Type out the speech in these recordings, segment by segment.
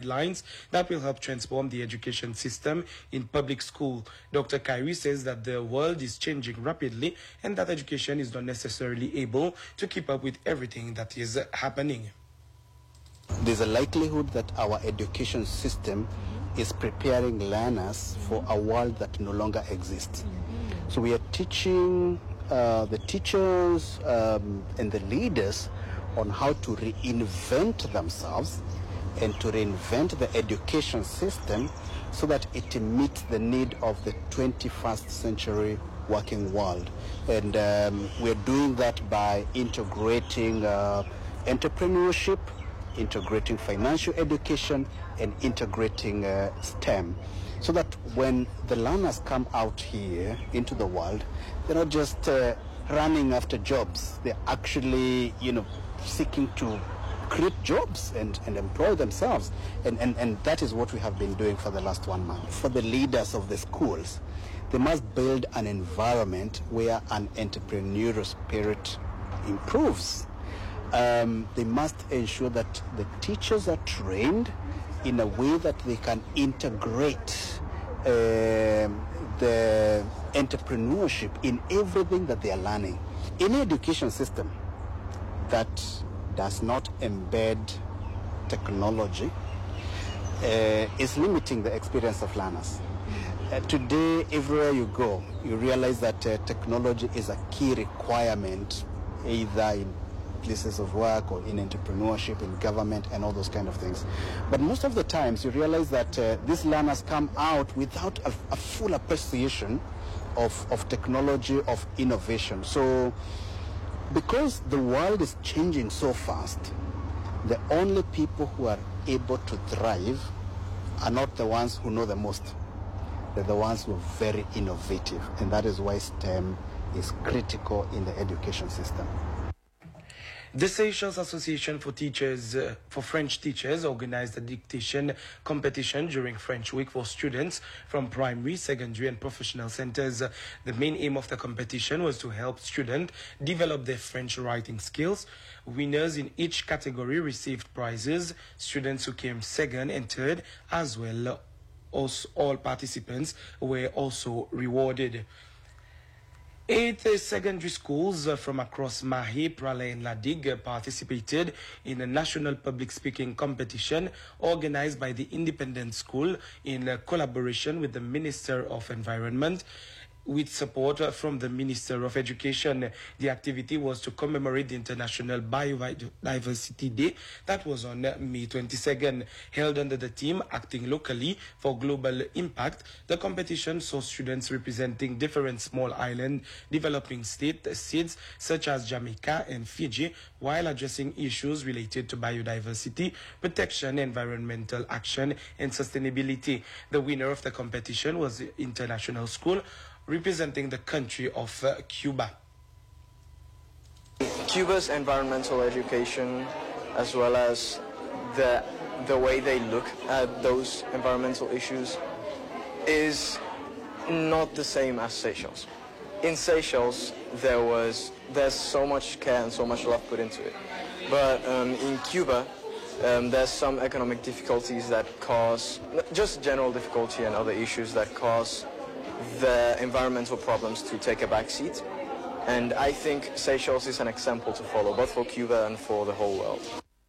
guidelines that will help transform the education system in public school. Dr. Kyrie says that the world is changing rapidly and that education is not necessarily able to keep up with everything that is happening. There's a likelihood that our education system is preparing learners for a world that no longer exists. So we are teaching the teachers and the leaders on how to reinvent themselves and to reinvent the education system so that it meets the need of the 21st century working world. And we're doing that by integrating entrepreneurship, integrating financial education, and integrating STEM, so that when the learners come out here into the world, they're not just running after jobs. They're actually, seeking to create jobs and employ themselves. And that is what we have been doing for the last 1 month. For the leaders of the schools, they must build an environment where an entrepreneurial spirit improves. They must ensure that the teachers are trained in a way that they can integrate the entrepreneurship in everything that they are learning. Any education system that does not embed technology is limiting the experience of learners. Today, everywhere you go, you realize that technology is a key requirement, either in places of work or in entrepreneurship, in government, and all those kind of things. But most of the times, you realize that these learners come out without a full appreciation of technology, of innovation. So, because the world is changing so fast, the only people who are able to thrive are not the ones who know the most. They're the ones who are very innovative, and that is why STEM is critical in the education system. The Seychelles Association for French Teachers organized a dictation competition during French Week for students from primary, secondary, and professional centers. The main aim of the competition was to help students develop their French writing skills. Winners in each category received prizes. Students who came second and third, as well as all participants, were also rewarded. 8 secondary schools from across Mahé, Praslin, and Ladigue participated in a national public speaking competition organized by the Independent School in collaboration with the Minister of Environment, with support from the Minister of Education. The activity was to commemorate the International Biodiversity Day that was on May 22nd. Held under the theme Acting Locally for Global Impact, the competition saw students representing different small island developing states such as Jamaica and Fiji, while addressing issues related to biodiversity, protection, environmental action, and sustainability. The winner of the competition was the International School, representing the country of Cuba. Cuba's environmental education, as well as the way they look at those environmental issues, is not the same as Seychelles. In Seychelles, there's so much care and so much love put into it. But in Cuba, there's some economic difficulties that cause, just general difficulty and other issues that cause the environmental problems to take a back seat. And I think Seychelles is an example to follow, both for Cuba and for the whole world.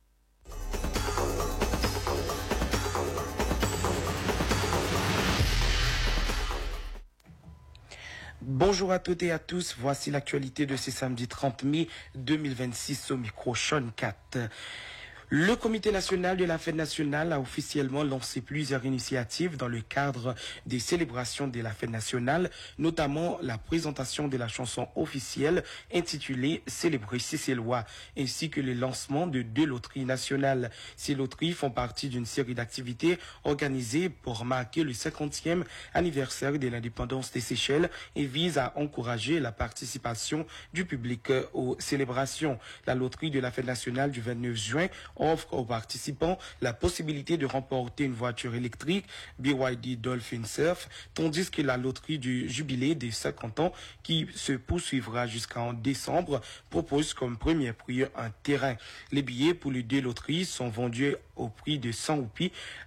Bonjour à toutes et à tous, voici l'actualité de ce samedi 30 mai 2026 au micro Sean 4. Le Comité national de la fête nationale a officiellement lancé plusieurs initiatives dans le cadre des célébrations de la fête nationale, notamment la présentation de la chanson officielle intitulée Célébrer Cicélois, ainsi que le lancement de 2 loteries nationales. Ces loteries font partie d'une série d'activités organisées pour marquer le 50e anniversaire de l'indépendance des Seychelles et visent à encourager la participation du public aux célébrations. La loterie de la fête nationale du 29 juin offre aux participants la possibilité de remporter une voiture électrique BYD Dolphin Surf, tandis que la loterie du jubilé des 50 ans, qui se poursuivra jusqu'en décembre, propose comme premier prix un terrain. Les billets pour les 2 loteries sont vendus au prix de 100 roupies